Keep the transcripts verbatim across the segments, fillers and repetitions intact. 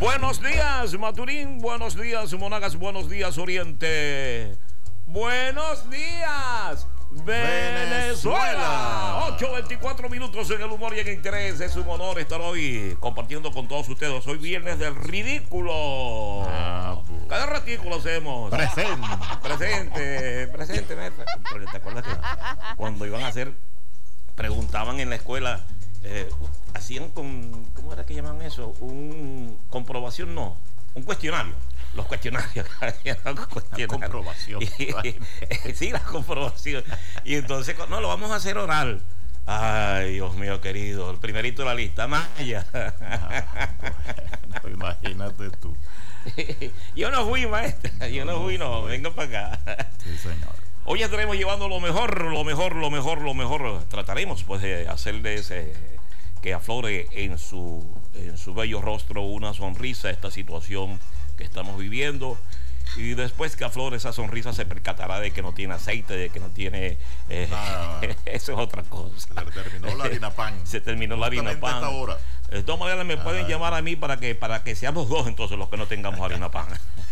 Buenos días, Maturín. Buenos días, Monagas. Buenos días, Oriente. Buenos días, Venezuela. Venezuela. ocho veinticuatro minutos en el humor y en interés. Es un honor estar hoy compartiendo con todos ustedes. Hoy viernes del ridículo. Ah, Cada ratito lo hacemos. Presente. Presente, presente, maestra. ¿Te acuerdas que cuando iban a hacer, preguntaban en la escuela, eh, hacían con, ¿cómo era que llaman eso? Un comprobación, no, un cuestionario. Los cuestionarios. Los cuestionarios. La comprobación. Y, y, sí, la comprobación. Y entonces, no, lo vamos a hacer oral. Ay, Dios mío querido, el primerito de la lista, Maya. Ah, bueno, imagínate tú. Yo no fui, maestra. Yo no fui, no. Venga para acá. Sí, señor. Hoy estaremos llevando lo mejor, lo mejor, lo mejor, lo mejor. Trataremos, pues, de hacerle ese, que aflore en su, en su bello rostro una sonrisa esta situación que estamos viviendo, y después que aflore esa sonrisa se percatará de que no tiene aceite, de que no tiene eh, ah, eso es otra cosa. Se terminó la harina pan. Se terminó la harina pan. Esta hora. De todas maneras me ah, pueden llamar a mí para que para que seamos dos entonces los que no tengamos harina pan.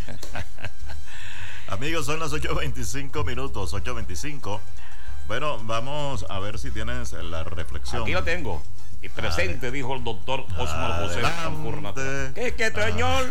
Amigos, son las ocho veinticinco minutos, ocho veinticinco. Bueno, vamos a ver si tienes la reflexión. Aquí la tengo. Y presente, ah, dijo el doctor Osmar José Cancurnata. ¿Qué es que, señor?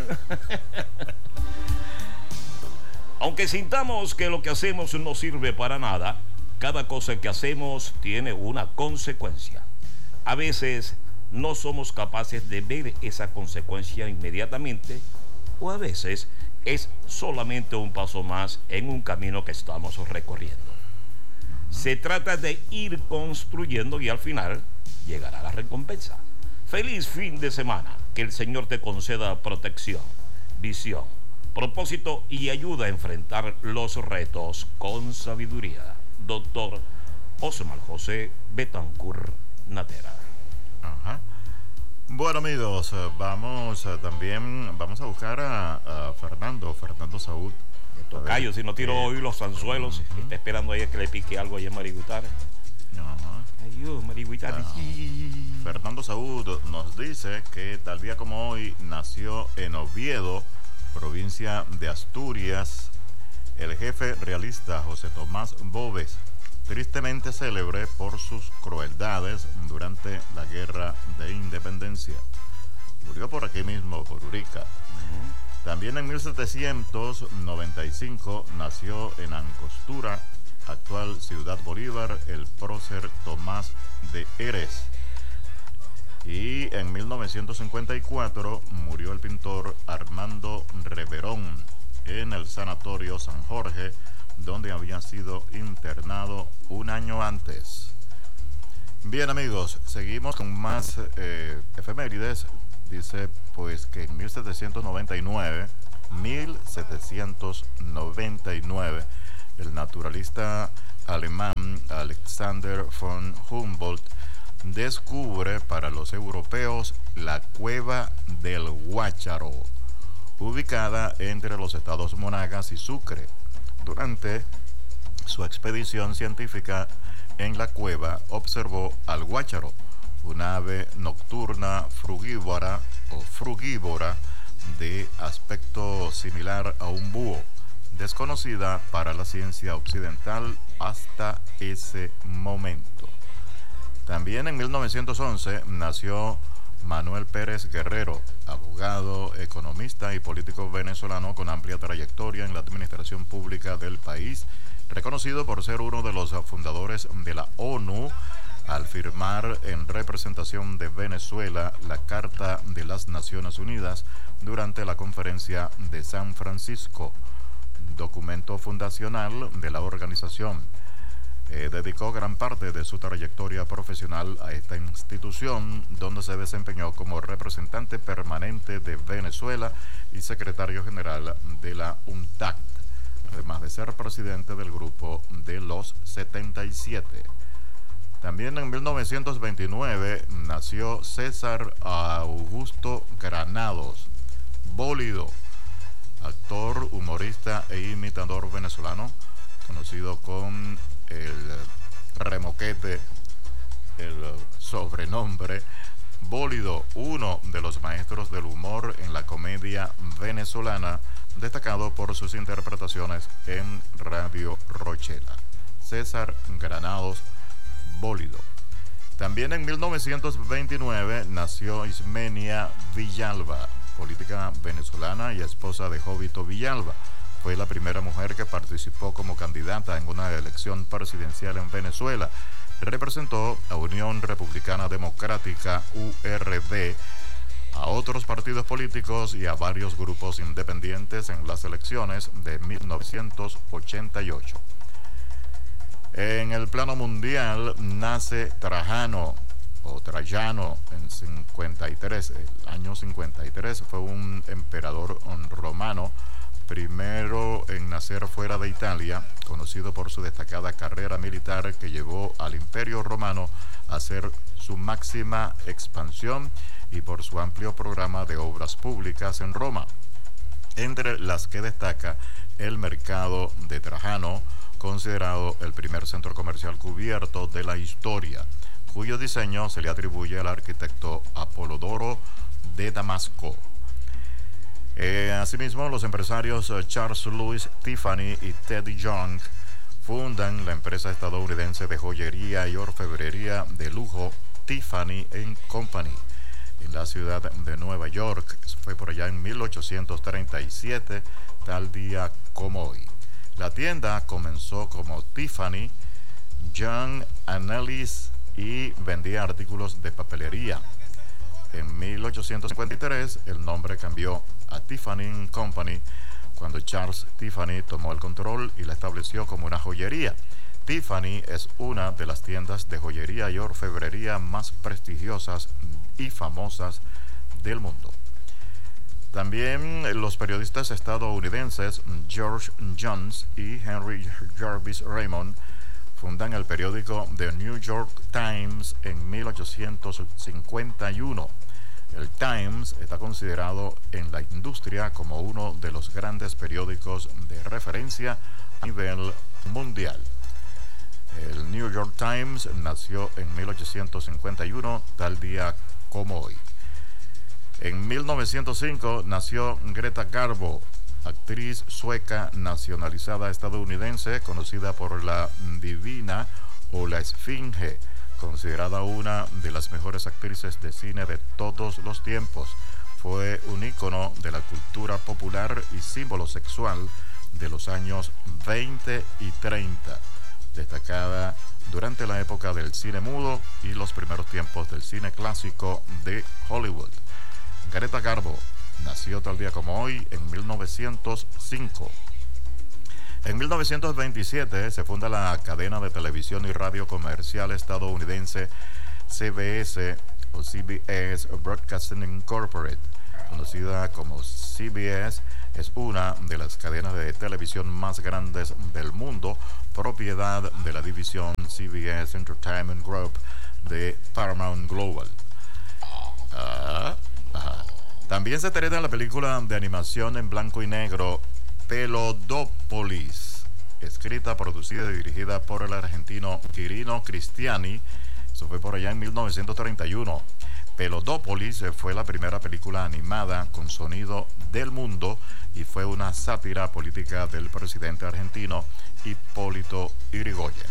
Aunque sintamos que lo que hacemos no sirve para nada, cada cosa que hacemos tiene una consecuencia. A veces no somos capaces de ver esa consecuencia inmediatamente, o a veces es solamente un paso más en un camino que estamos recorriendo. Se trata de ir construyendo y al final llegará la recompensa. Feliz fin de semana. Que el Señor te conceda protección, visión, propósito y ayuda a enfrentar los retos con sabiduría. Doctor Osmar José Betancourt Natera. Ajá. Bueno, amigos, vamos también vamos a buscar a, a Fernando, Fernando Saúd. Tocayo, si no tiro eh, hoy los anzuelos, uh-huh. Está esperando ahí a que le pique algo ahí en Mariguitare. Uh-huh. Ayú, Mariguitare. Uh-huh. Fernando Saúd nos dice que tal día como hoy nació en Oviedo, provincia de Asturias, el jefe realista José Tomás Boves, tristemente célebre por sus crueldades durante la Guerra de Independencia. Murió por aquí mismo, por Urica. Uh-huh. También en mil setecientos noventa y cinco nació en Angostura, actual Ciudad Bolívar, el prócer Tomás de Heres. Y en mil novecientos cincuenta y cuatro murió el pintor Armando Reverón en el Sanatorio San Jorge, donde había sido internado un año antes. Bien, amigos, seguimos con más eh, efemérides. Dice pues que en mil setecientos noventa y nueve, mil setecientos noventa y nueve, el naturalista alemán Alexander von Humboldt descubre para los europeos la cueva del Guácharo, ubicada entre los estados Monagas y Sucre. Durante su expedición científica en la cueva observó al guácharo, una ave nocturna frugívora o frugívora de aspecto similar a un búho, desconocida para la ciencia occidental hasta ese momento. También en mil novecientos once nació Manuel Pérez Guerrero, abogado, economista y político venezolano con amplia trayectoria en la administración pública del país, reconocido por ser uno de los fundadores de la ONU al firmar en representación de Venezuela la Carta de las Naciones Unidas durante la Conferencia de San Francisco, documento fundacional de la organización. Eh, dedicó gran parte de su trayectoria profesional a esta institución, donde se desempeñó como representante permanente de Venezuela y secretario general de la UNTAC, además de ser presidente del grupo de los setenta y siete. También en mil novecientos veintinueve nació César Augusto Granados, Bólido, actor, humorista e imitador venezolano, conocido con el remoquete, el sobrenombre Bólido, uno de los maestros del humor en la comedia comedia venezolana, destacado por sus interpretaciones en Radio Rochela. César Granados Bólido. También en mil novecientos veintinueve nació Ismenia Villalba, política venezolana y esposa de Jovito Villalba. Fue la primera mujer que participó como candidata en una elección presidencial en Venezuela. Representó a Unión Republicana Democrática, U R D, a otros partidos políticos y a varios grupos independientes en las elecciones de mil novecientos ochenta y ocho. En el plano mundial nace Trajano o Trajano en cincuenta y tres, el año cincuenta y tres. Fue un emperador romano, primero en nacer fuera de Italia, conocido por su destacada carrera militar que llevó al Imperio Romano a hacer su máxima expansión y por su amplio programa de obras públicas en Roma, entre las que destaca el mercado de Trajano, considerado el primer centro comercial cubierto de la historia, cuyo diseño se le atribuye al arquitecto Apolodoro de Damasco. Eh, asimismo, los empresarios Charles Louis Tiffany y Teddy Young fundan la empresa estadounidense de joyería y orfebrería de lujo Tiffany and Company en la ciudad de Nueva York. Eso fue por allá en mil ochocientos treinta y siete, tal día como hoy. La tienda comenzó como Tiffany Young and Ellis y vendía artículos de papelería. En mil ochocientos cincuenta y tres el nombre cambió a Tiffany and Company cuando Charles Tiffany tomó el control y la estableció como una joyería. Tiffany es una de las tiendas de joyería y orfebrería más prestigiosas y famosas del mundo. También los periodistas estadounidenses George Jones y Henry Jarvis Raymond fundan el periódico The New York Times en mil ochocientos cincuenta y uno. El Times está considerado en la industria como uno de los grandes periódicos de referencia a nivel mundial. El New York Times nació en mil ochocientos cincuenta y uno, tal día como hoy. En mil novecientos cinco nació Greta Garbo, actriz sueca nacionalizada estadounidense, conocida por La Divina o La Esfinge, considerada una de las mejores actrices de cine de todos los tiempos. Fue un ícono de la cultura popular y símbolo sexual de los años veinte y treinta, destacada durante la época del cine mudo y los primeros tiempos del cine clásico de Hollywood. Greta Garbo nació tal día como hoy en mil novecientos cinco. En mil novecientos veintisiete se funda la cadena de televisión y radio comercial estadounidense C B S o C B S Broadcasting Incorporated, conocida como C B S. Es una de las cadenas de televisión más grandes del mundo, propiedad de la división C B S Entertainment Group de Paramount Global. Ah, ajá. También se estrena la película de animación en blanco y negro Pelodópolis, escrita, producida y dirigida por el argentino Quirino Cristiani. Eso fue por allá en mil novecientos treinta y uno. Pelodópolis fue la primera película animada con sonido del mundo y fue una sátira política del presidente argentino Hipólito Yrigoyen.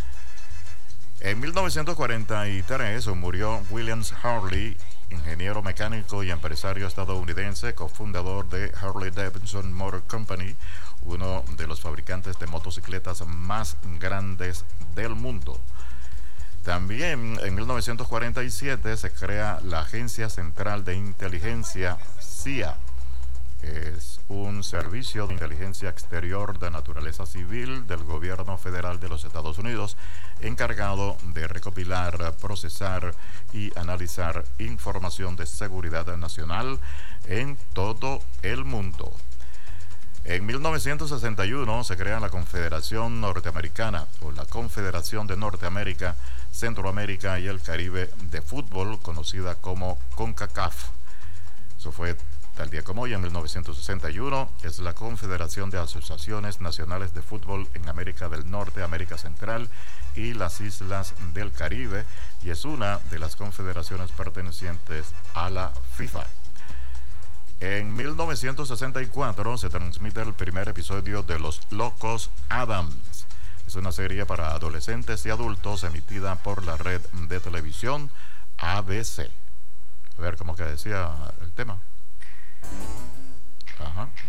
En mil novecientos cuarenta y tres murió William Harley, ingeniero mecánico y empresario estadounidense, cofundador de Harley Davidson Motor Company, uno de los fabricantes de motocicletas más grandes del mundo. También en mil novecientos cuarenta y siete se crea la Agencia Central de Inteligencia, C I A. Es un servicio de inteligencia exterior de naturaleza civil del gobierno federal de los Estados Unidos, encargado de recopilar, procesar y analizar información de seguridad nacional en todo el mundo. En mil novecientos sesenta y uno se crea la Confederación Norteamericana o la Confederación de Norteamérica, Centroamérica y el Caribe de Fútbol, conocida como CONCACAF. Eso fue tal día como hoy, en mil novecientos sesenta y uno, es la Confederación de Asociaciones Nacionales de Fútbol en América del Norte, América Central y las Islas del Caribe, y es una de las confederaciones pertenecientes a la FIFA. En mil novecientos sesenta y cuatro se transmite el primer episodio de Los Locos Adams. Es una serie para adolescentes y adultos emitida por la red de televisión A B C. A ver, ¿cómo que decía el tema? Ajá.